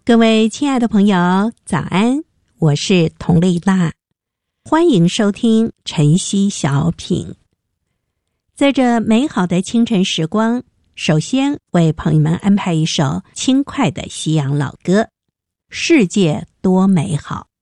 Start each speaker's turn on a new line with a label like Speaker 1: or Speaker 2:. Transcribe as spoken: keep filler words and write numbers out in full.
Speaker 1: 各位亲爱的朋友，早安，我是佟丽娜，欢迎收听晨曦小品。在这美好的清晨时光，首先为朋友们安排一首轻快的西洋老歌《世界多美好》。